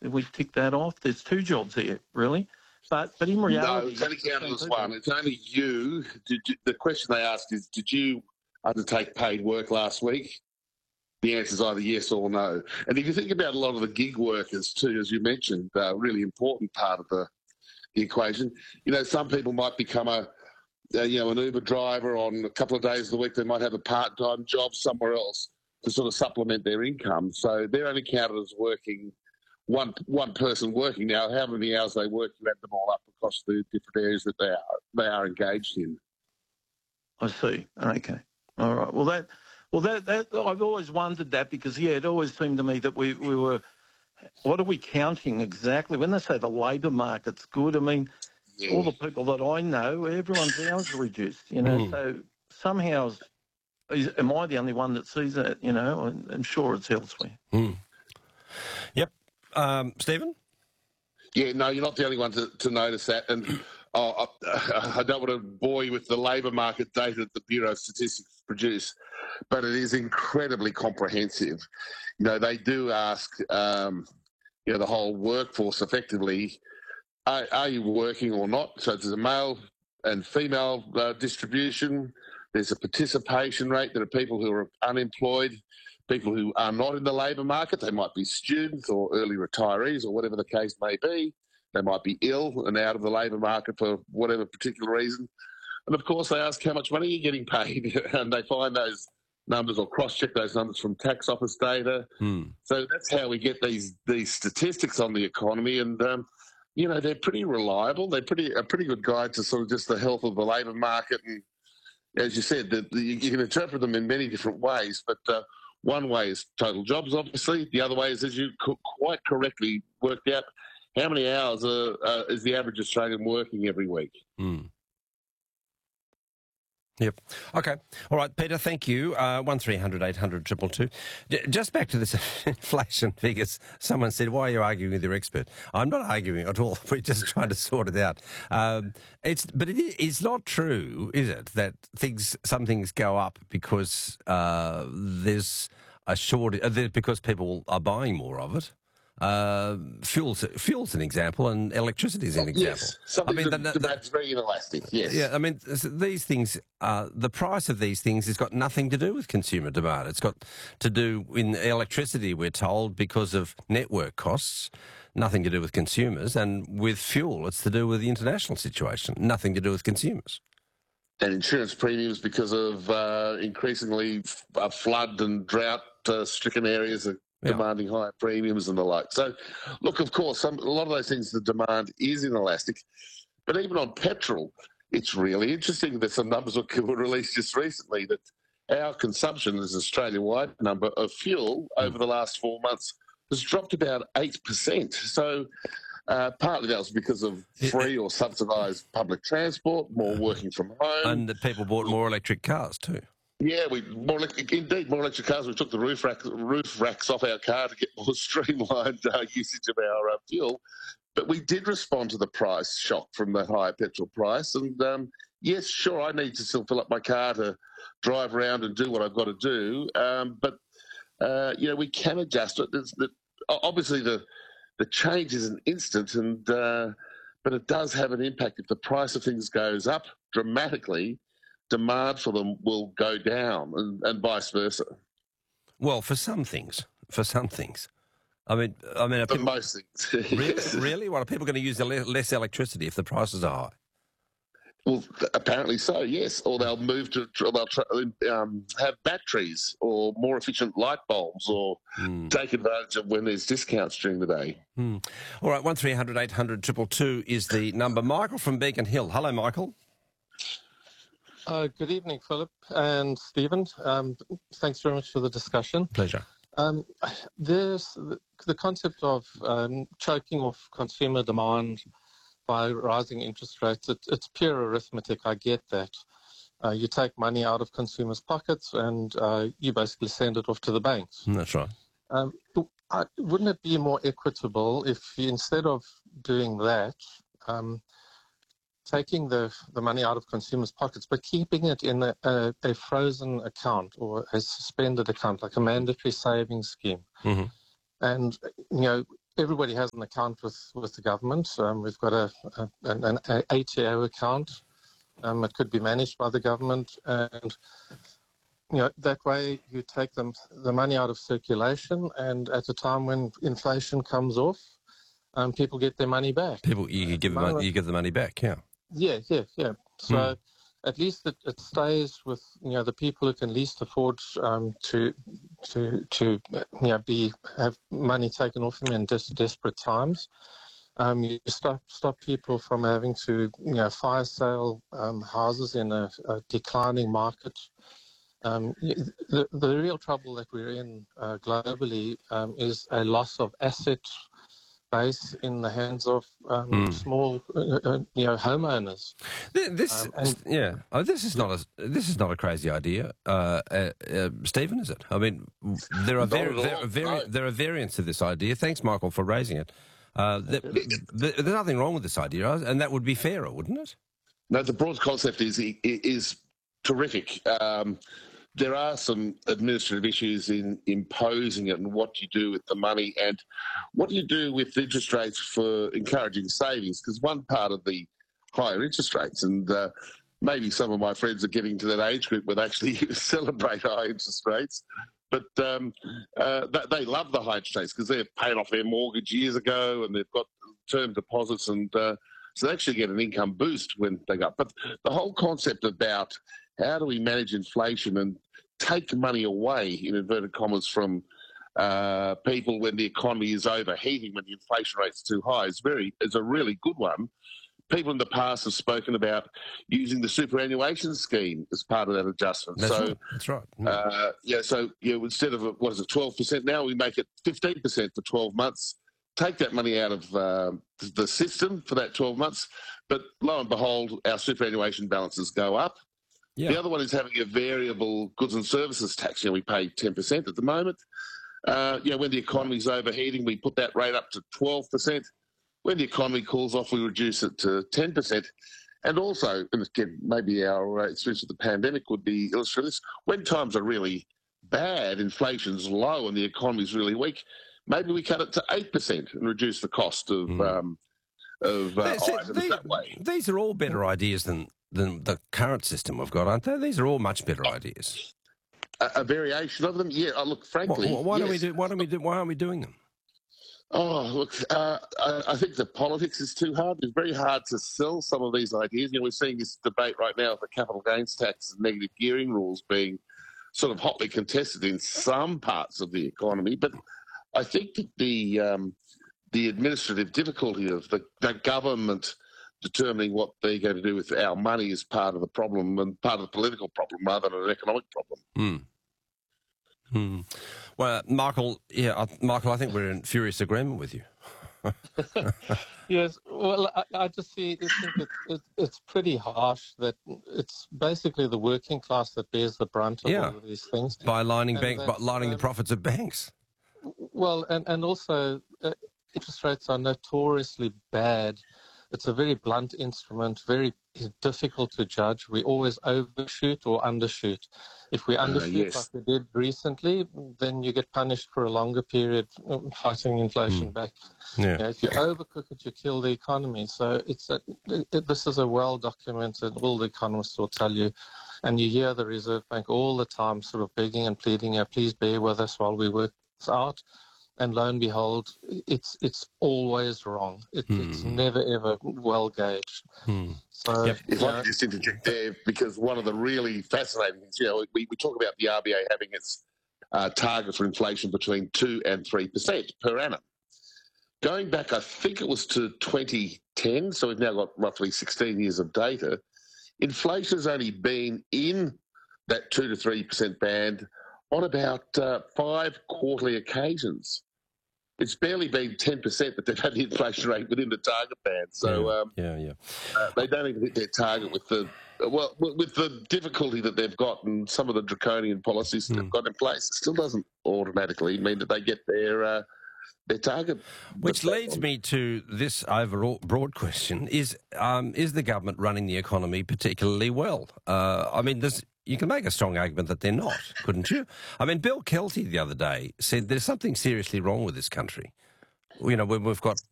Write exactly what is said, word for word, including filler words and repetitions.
we tick that off. There's two jobs there, really. But but in reality, no, it's only counted as one. It's only you. Did you. The question they asked is, did you undertake paid work last week? The answer is either yes or no. And if you think about a lot of the gig workers too, as you mentioned, a uh, really important part of the, the equation. You know, some people might become a, a, you know, an Uber driver on a couple of days of the week. They might have a part-time job somewhere else to sort of supplement their income. So they're only counted as working one one person working. Now, how many hours they work, you add them all up across the different areas that they are they are engaged in. I see. Okay. All right. Well, that. Well, that, that I've always wondered that because, yeah, it always seemed to me that we, we were, what are we counting exactly? When they say the labour market's good, I mean, yeah. all the people that I know, everyone's hours are reduced, you know, mm. so somehow, is, am I the only one that sees that, you know? And I'm sure it's elsewhere. Mm. Yep. Um, Stephen? Yeah, no, you're not the only one to, to notice that. And oh, I, I don't want to bore you with the labour market data that the Bureau of Statistics produce, but it is incredibly comprehensive. You know, they do ask, um, you know, the whole workforce effectively, are, are you working or not? So there's a male and female uh, distribution. There's a participation rate. There are people who are unemployed, people who are not in the labour market. They might be students or early retirees or whatever the case may be. They might be ill and out of the labour market for whatever particular reason. And, of course, they ask how much money you're getting paid, and they find those numbers or cross-check those numbers from tax office data. Hmm. So that's how we get these these statistics on the economy. And, um, you know, they're pretty reliable. They're pretty a pretty good guide to sort of just the health of the labour market. And, as you said, the, the, you can interpret them in many different ways, but uh, one way is total jobs, obviously. The other way is, as you co- quite correctly worked out, how many hours uh, uh, is the average Australian working every week? Hmm. Yep. Okay. All right, Peter, thank you. Uh, one three hundred eight hundred two two two. Just back to this inflation figures. Someone said, why are you arguing with your expert? I'm not arguing at all. We're just trying to sort it out. Um, it's But it is, it's not true, is it, that things some things go up because uh, there's a shortage, uh, because people are buying more of it. Uh, fuel's, fuel's an example, and electricity is an example. Yes, something I mean, that, that's very inelastic, yes. Yeah, I mean, these things, uh, the price of these things has got nothing to do with consumer demand. It's got to do, in electricity, we're told, because of network costs, nothing to do with consumers, and with fuel, it's to do with the international situation, nothing to do with consumers. And insurance premiums because of uh, increasingly f- uh, flood and drought-stricken uh, areas are Yeah. demanding higher premiums and the like. So, look, of course, some, a lot of those things, the demand is inelastic. But even on petrol, it's really interesting that some numbers were released just recently that our consumption as an Australia-wide number of fuel mm. over the last four months has dropped about eight percent. So uh, partly that was because of free or subsidised public transport, more working from home. And that people bought more electric cars too. Yeah, we more indeed more electric cars. We took the roof rack, roof racks off our car to get more streamlined uh, usage of our uh, fuel. But we did respond to the price shock from the higher petrol price. And um, yes, sure, I need to still fill up my car to drive around and do what I've got to do. Um, but uh, you know, we can adjust it. The, obviously, the the change isn't instant, and uh, but it does have an impact if the price of things goes up dramatically. Demand for them will go down, and, and vice versa. Well, for some things, for some things, I mean, I mean, are for people, most things, really, yes. really, well, are people going to use less electricity if the prices are high? Well, apparently so, yes. Or they'll move to, or they'll try, um, have batteries or more efficient light bulbs, or mm. take advantage of when there's discounts during the day. Mm. All right, one three hundred eight hundred two two two is the number. Michael from Beacon Hill. Hello, Michael. Uh, good evening, Philip and Stephen. Um, thanks very much for the discussion. Pleasure. Um, there's the, the concept of um, choking off consumer demand by rising interest rates. It, it's pure arithmetic. I get that. Uh, you take money out of consumers' pockets and uh, you basically send it off to the banks. That's right. Um, I, wouldn't it be more equitable if you, instead of doing that, um, taking the, the money out of consumers' pockets, but keeping it in a, a, a frozen account or a suspended account, like a mandatory savings scheme. Mm-hmm. And, you know, everybody has an account with, with the government. Um, we've got a, a an, an A T O account. Um, it could be managed by the government, and you know that way you take them the money out of circulation, and at a time when inflation comes off, um, people get their money back. People, you give the money, you give the money back. Yeah. Yeah, yeah, yeah. So Mm. at least it, it stays with you know the people who can least afford um, to to to you know be have money taken off them in des- desperate times. Um, you stop stop people from having to you know fire sale um, houses in a, a declining market. Um, the the real trouble that we're in uh, globally um, is a loss of asset base in the hands of um, Mm. small uh, uh, you know homeowners. Th- This, Um, and- yeah, oh, this is not a this is not a crazy idea, uh, uh, uh, Stephen, is it? I mean, there are Not vari- at all, there are vari- no. there are variants of this idea. Thanks, Michael, for raising it. Uh, th- th- there's nothing wrong with this idea, and that would be fairer, wouldn't it? No, the broad concept is is terrific. Um, there are some administrative issues in imposing it and what you do with the money and what you do with interest rates for encouraging savings. Because one part of the higher interest rates, and uh, maybe some of my friends are getting to that age group where they actually celebrate high interest rates, but um, uh, they love the high interest rates because they've paid off their mortgage years ago and they've got term deposits, and uh, so they actually get an income boost when they go up. But the whole concept about how do we manage inflation and take money away, in inverted commas, from uh, people when the economy is overheating, when the inflation rate's too high, is very is a really good one. People in the past have spoken about using the superannuation scheme as part of that adjustment. That's so, right. That's right. Mm. uh, yeah, so you know, instead of what is it, twelve percent now, we make it fifteen percent for twelve months. Take that money out of uh, the system for that twelve months, but lo and behold, our superannuation balances go up. Yeah. The other one is having a variable goods and services tax. You know, we pay ten percent at the moment. Uh, you know, when the economy's overheating, we put that rate up to twelve percent. When the economy cools off, we reduce it to ten percent. And also, and again, maybe our experience with the pandemic would be illustrated this, when times are really bad, inflation's low and the economy's really weak, maybe we cut it to eight percent and reduce the cost of, Mm. um, of uh, See, items these, that way. these are all better ideas than, than the current system we've got, aren't they? These are all much better ideas. A, a variation of them? Yeah, oh, look, frankly, Why, why don't we yes. do? Why don't we do? Why aren't we doing them? Oh, look, uh, I, I think the politics is too hard. It's very hard to sell some of these ideas. You know, we're seeing this debate right now of the capital gains tax and negative gearing rules being sort of hotly contested in some parts of the economy. But I think that the um, the administrative difficulty of the, the government determining what they're going to do with our money is part of the problem and part of the political problem rather than an economic problem. Hmm. Hmm. Well, Michael, yeah, I, Michael, I think we're in furious agreement with you. Yes, well, I, I just see, I think it, it, it's pretty harsh that it's basically the working class that bears the brunt of Yeah. all of these things. By lining And bank, by that's, lining the um, profits of banks. Well, and, and also uh, interest rates are notoriously bad. It's a very blunt instrument, very difficult to judge. We always overshoot or undershoot. If we undershoot yes. like we did recently, then you get punished for a longer period, um, fighting inflation back. Yeah. You know, if you overcook it, you kill the economy. So it's a, it, this is a well-documented, all the economists will tell you. And you hear the Reserve Bank all the time sort of begging and pleading, uh, please bear with us while we work this out. And lo and behold, it's it's always wrong. It, It's Hmm. never, ever well gauged. Hmm. So, Yep. If you I know, could just interject there, because one of the really fascinating things, you know, we, we talk about the R B A having its uh, target for inflation between two and three percent per annum. Going back, I think it was to twenty ten, so we've now got roughly sixteen years of data. Inflation has only been in that two to three percent band on about uh, five quarterly occasions. It's barely been ten percent that they've had the inflation rate within the target band. So yeah, um, yeah, yeah. uh, they don't even hit their target with the well with the difficulty that they've got and some of the draconian policies that Mm. they've got in place. It still doesn't automatically mean that they get their uh, their target. Which But, leads um, me to this overall broad question: Is um, is the government running the economy particularly well? Uh, I mean, there's, you can make a strong argument that they're not, couldn't you? I mean, Bill Kelty the other day said there's something seriously wrong with this country. you know, when we've got